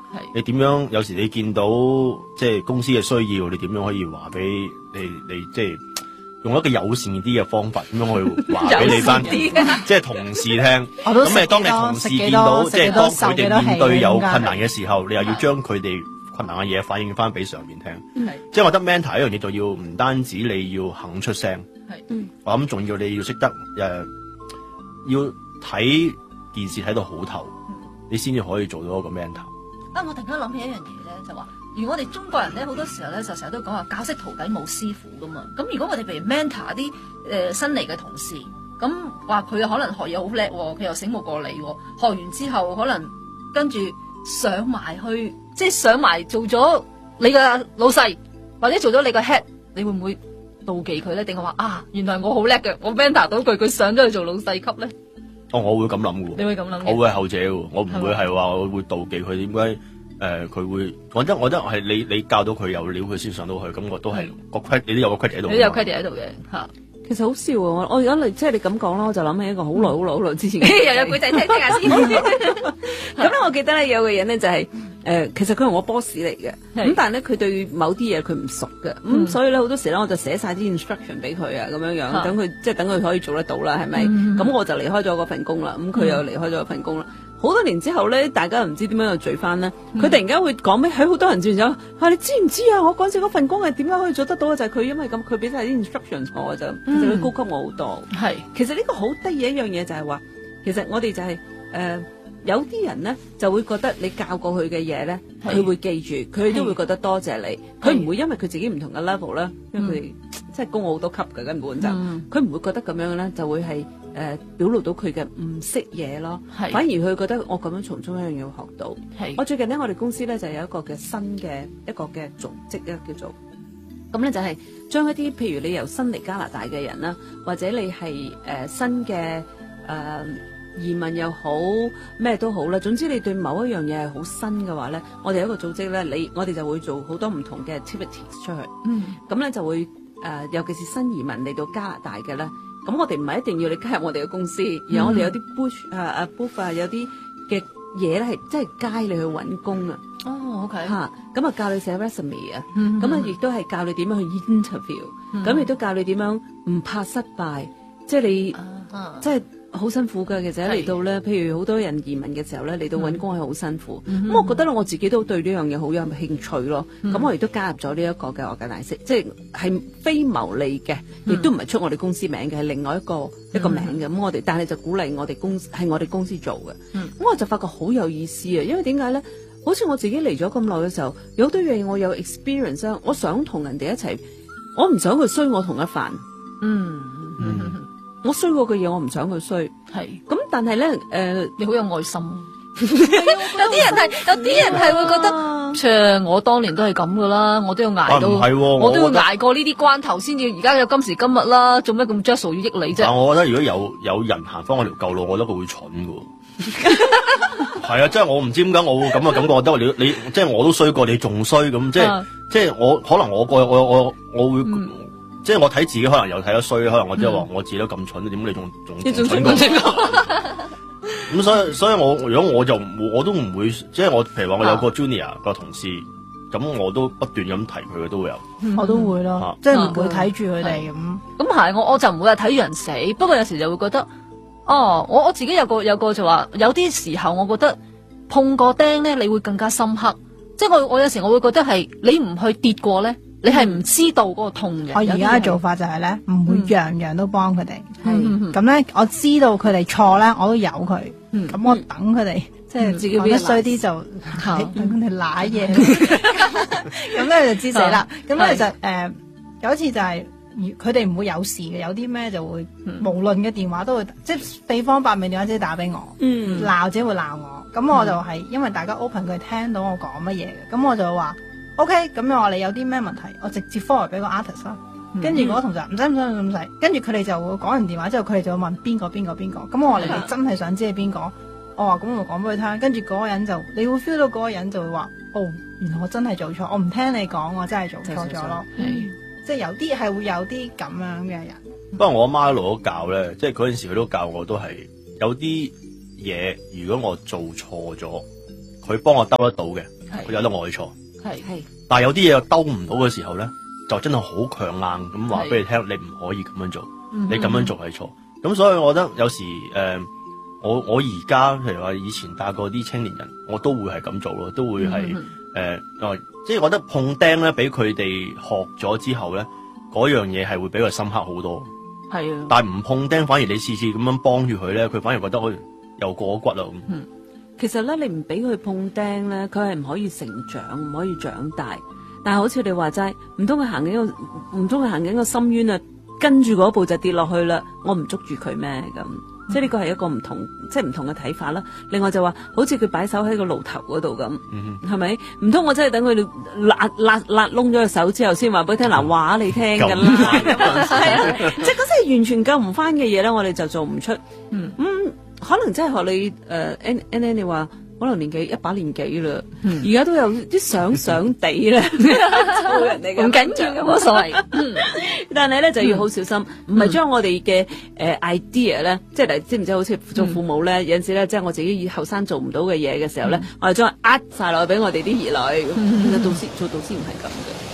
你點樣有時你見到即係公司嘅需要，你點樣可以話俾你即係用一個友善啲嘅方法，咁樣去話俾你班即係同事聽。咁當你同事見到即係當佢哋面對有困難嘅時候，你又要將佢哋困難嘅嘢反映翻俾上面聽。即係我覺得 mentor 一樣嘢就要唔單止你要肯出聲，我諗仲要你要識得要睇件事睇到好透，你先至可以做到一個 mentor。 我突然間諗起一樣嘢咧，就話，如果我哋中國人咧，好多時候咧就成日都講話教識徒弟冇師傅噶嘛。咁如果我哋譬如 mentor 啲新嚟嘅同事，咁話佢可能學嘢好叻，佢又醒目過你，學完之後可能跟住上埋去，即係上埋做咗你嘅老細，或者做咗你個 head， 你會唔會妒忌佢咧？定係話原來我好叻嘅，我 mentor 到佢上咗去做老細級咧？ 我會咁諗嘅。 你會咁諗？ 我會係後者嘅，我唔會係話我會妒忌佢點解佢會。我覺得係你教到佢有料，佢先上到去，咁我都係個 credit，你都有個 credit 喺度。 你有 credit 喺度嘅嚇。 其實好笑喎！我而家即係你咁講啦，我就諗起一個好耐之前又有古仔聽下先。 咁咧，我記得咧有個人咧就係其實佢係我 boss 嚟嘅，咁但係咧佢對某啲嘢佢唔熟嘅，咁所以咧好多時咧我就寫晒啲 instruction 俾佢啊，咁樣樣等佢等佢可以做得到啦，係咪？咁我就離開咗嗰份工啦，咁佢又離開咗嗰份工啦。好多年之後咧，大家唔知點樣又聚翻咧。佢突然間會講俾喺好多人知咗，你知唔知啊？我嗰陣時嗰份工係點樣可以做得到啊？就係佢因為咁，佢俾晒啲 instructions 我就，其實佢高級我好多。係，其實呢個好得意一樣嘢就係話，其實我哋就係有啲人咧就會覺得你教過佢嘅嘢咧，佢會記住，佢都會覺得多謝你。佢唔會因為佢自己唔同嘅 level 咧，因為佢即係高我好多級嘅根本就，佢唔會覺得咁樣咧就會係表露到佢嘅唔識嘢咯。反而佢覺得我咁樣從中一樣嘢學到。我最近咧，我哋公司咧就有一個嘅新嘅一個嘅組織咧叫做，咁咧就係將一啲譬如你由新嚟加拿大嘅人啦，或者你係新嘅移民又好咩都好啦，總之你對某一樣嘢係好新嘅話咧，我哋有一個組織咧，我哋就會做好多唔同嘅 activities 出去。咁咧就會尤其是新移民嚟到加拿大嘅咧，咁我哋唔係一定要你加入我哋嘅公司，而我哋有啲 booth 有啲嘅嘢咧係即係街你去揾工啊。 OK 咁教你寫 resume 啊，咁亦都係教你點樣去 interview，咁亦都教你點樣唔怕失敗，即係你即係。好辛苦㗎，其實嚟到咧，譬如好多人移民嘅時候咧，嚟到揾工係好辛苦。咁我覺得我自己都對呢樣嘢好有興趣咯。咁我亦都加入咗呢一個嘅organization，即係非牟利嘅，亦都唔係出我哋公司名嘅，係另外一個名嘅。咁我哋但係就鼓勵我哋係我哋公司做嘅。咁我就發覺好有意思啊，因為點解咧？好似我自己嚟咗咁耐嘅時候，有好多樣嘢我有 experience 啊，我想同人哋一齊，我唔想佢衰我同一飯。我衰過嘅嘢，我唔想佢衰。咁但係咧， 你好有愛心。有啲人係會覺得，我當年都係咁噶啦，我都要捱到，我都要捱過呢啲關頭先至而家有今時今日啦。做咩咁 just 要益你啫？ 但我覺得如果有人行翻我條舊路，我覺得佢會蠢噶。係啊，即係我唔知點解我會咁嘅感覺，我覺得你即係我都衰過你，仲衰咁，即係我可能我會。即係我睇自己可能又睇得衰，可能我即係話我自己都咁蠢，點解你仲蠢過咁？所以如果我都唔會，即係我譬如話我有個 junior 個同事，咁我都不斷咁提佢嘅都會有。 我都會咯，即係唔會睇住佢哋咁。 咁係我就唔會話睇住人死，不過有時就會覺得，我自己有個就話，有啲時候我覺得碰過釘咧，你會更加深刻。即係我有時我會覺得係你唔去跌過咧。你係唔知道嗰個痛嘅。 我而家嘅做法就係咧，唔會樣樣都幫佢哋。咁咧，我知道佢哋錯咧，我都由佢。咁我等佢哋，即係自己講得衰啲就等佢哋瀨嘢。咁咧就知死啦。咁咧就有一次就係佢哋唔會有事嘅，有啲咩就會無論嘅電話都會，即係四方八面電話即係打俾我，鬧者會鬧我。咁我就係因為大家 open 佢聽到我講乜嘢嘅，咁我就話。OK， 咁我話你有啲咩問題，我直接 forward 俾個 artist 啦。跟住嗰個同事唔使，跟住佢哋就會講完電話之後，佢哋就會問邊個。咁我話你真係想知係邊個？我話咁我講俾佢聽，跟住嗰個人就你會 feel 到嗰個人就會話，原來我真係做錯，我唔聽你講，我真係做錯咗咯。即係有啲係會有啲咁樣嘅人。 不過我阿媽一路都教咧，即係嗰陣時佢都教我，都係有啲嘢如果我做錯咗，佢幫我兜得到嘅。 佢有得我去錯。 係， 但係有啲嘢又兜唔到嘅時候咧，就真係好強硬咁話俾你聽，你唔可以咁樣做，你咁樣做係錯。咁所以我覺得有時我而家譬如話以前帶過啲青年人，我都會係咁做咯，都會係即係我覺得碰釘咧，俾佢哋學咗之後咧，嗰樣嘢係會比佢深刻好多。 係啊， 但係唔碰釘，反而你次次咁樣幫住佢咧，佢反而覺得又過骨啦咁。 其實咧，你唔俾佢碰釘咧，佢係唔可以成長，唔可以長大。但係好似你話齋，唔通佢行緊個深淵啊，跟住嗰步就跌落去啦，我唔捉住佢咩咁？即係呢個係一個唔同嘅睇法啦。另外就話，好似佢擺手喺個爐頭嗰度咁，係咪？唔通我真係等佢辣窿咗個手之後，先話俾佢聽嗱，話你聽㗎啦，係啊，即係嗰啲係完全救唔翻嘅嘢咧，我哋就做唔出。可能真係學你Ann 你話。可能年紀一把年紀啦，而家都有啲想地咧，做人哋唔緊要嘅，冇所謂。 但係咧就要好小心，唔係將我哋嘅idea 咧，即係知唔知？好似做父母咧，有陣時咧，即係我自己以後生做唔到嘅嘢嘅時候咧，我哋將佢呃晒落去俾我哋啲兒女。其實做導師唔係咁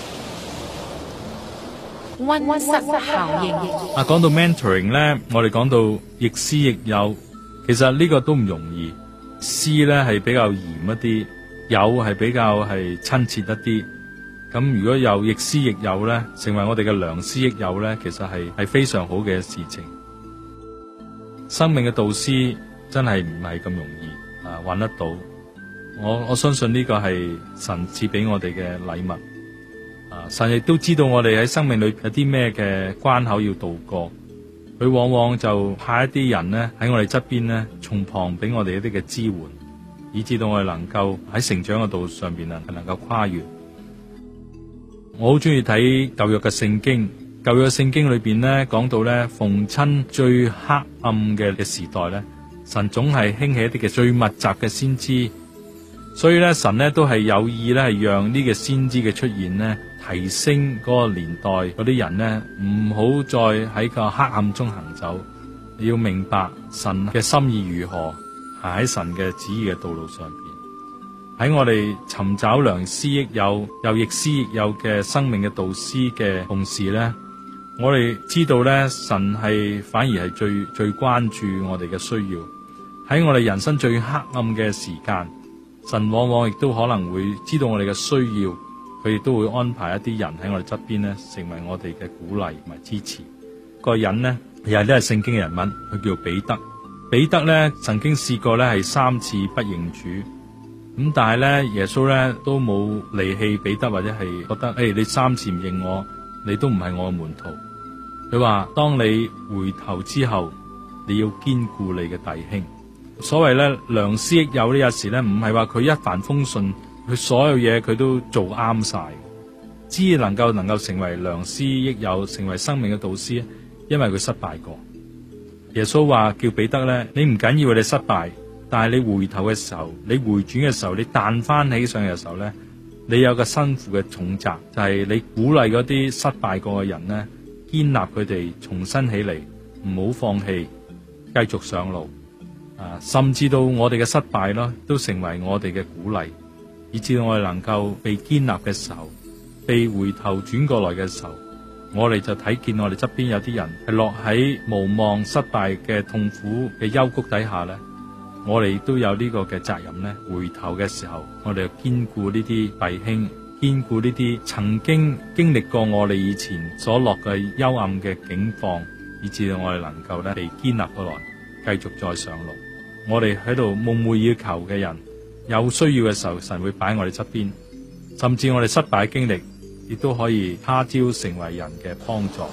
嘅。 溫室效應。 講到 mentoring 咧，我哋講到亦師亦友，其實呢個都唔容易。師咧係比較嚴一啲，友係比較係親切一啲。咁如果有亦師亦友咧，成為我哋嘅良師益友咧，其實係非常好嘅事情。生命嘅導師真係唔係咁容易揾得到。我相信呢個係神賜俾我哋嘅禮物。神亦都知道我哋喺生命裏有啲咩嘅關口要度過。佢往往就派一啲人咧喺我哋側邊咧，從旁俾我哋一啲嘅支援，以至到我哋能夠喺成長嘅道上邊啊，能夠跨越。我好中意睇舊約嘅聖經，舊約嘅聖經裏邊咧講到咧，逢親最黑暗嘅時代咧，神總係興起一啲嘅最密集嘅先知，所以咧神咧都係有意咧係讓呢個先知嘅出現咧，提升嗰個年代嗰啲人呢，唔好再喺個黑暗中行走。你要明白神嘅心意如何，行喺神嘅旨意嘅道路上邊。喺我哋尋找良師益友又亦師亦友嘅生命嘅導師嘅同時呢，我哋知道呢，神係反而係最關注我哋嘅需要。喺我哋人生最黑暗嘅時間，神往往亦都可能會知道我哋嘅需要。佢亦都會安排一啲人喺我哋側邊咧，成為我哋嘅鼓勵同埋支持。個人呢，又係聖經嘅人物，佢叫彼得。彼得咧曾經試過咧係3次不認主，咁但係咧耶穌咧都冇離棄彼得，或者係覺得你3次唔認我，你都唔係我嘅門徒。佢話：當你回頭之後，你要堅固你嘅弟兄。所謂咧良師益友呢，有時咧唔係話佢一帆風順。佢所有嘢佢都做啱晒，只能夠成為良師益友，成為生命嘅導師，因為佢失敗過。耶穌話叫彼得咧，你唔緊要你失敗，但係你回頭嘅時候，你回轉嘅時候，你彈翻起上嘅時候咧，你有個身負嘅重責，就係你鼓勵嗰啲失敗過嘅人咧，建立佢哋重新起嚟，唔好放棄，繼續上路。甚至到我哋嘅失敗咯，都成為我哋嘅鼓勵。以至我哋能夠被建立嘅時候，被回頭轉過來嘅時候，我哋就睇見我哋側邊有啲人係落喺無望失敗嘅痛苦嘅幽谷底下咧，我哋都有呢個嘅責任咧。回頭嘅時候，我哋要堅固呢啲弟兄，堅固呢啲曾經經歷過我哋以前所落嘅幽暗嘅境況，以至我哋能夠咧被建立過來，繼續再上路。我哋喺度夢寐以求嘅人，有需要嘅時候，神會擺喺我哋側邊，甚至我哋失敗嘅經歷，亦都可以他朝成為人嘅幫助。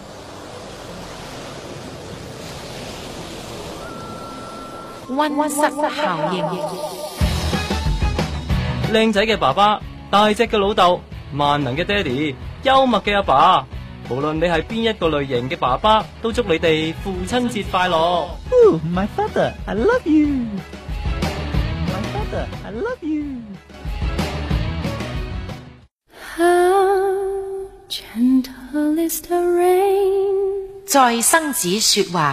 溫室效應。 靚仔嘅爸爸，大隻嘅老豆，萬能嘅爹哋，幽默嘅阿爸，無論你係邊一個類型嘅爸爸，都祝你哋父親節快樂。 My father, I love you. I love you. How gentle is the rain. 在生子說話。